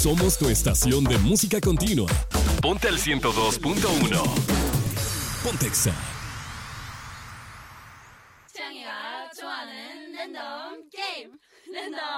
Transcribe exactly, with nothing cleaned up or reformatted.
Somos tu estación de música continua. Ponte al ciento dos punto uno. Pontexa. 창이가 좋아하는 랜덤 게임 랜덤